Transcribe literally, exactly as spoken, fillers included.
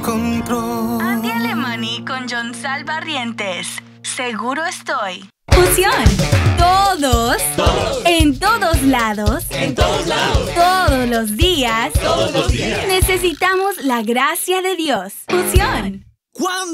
encontró. Andy Alemany con John Salvarrientes. Seguro estoy. Fusión. Todos. Todos. En todos lados. En todos lados. Todos los días. Todos los días. Necesitamos la gracia de Dios. Fusión. ¿Cuándo?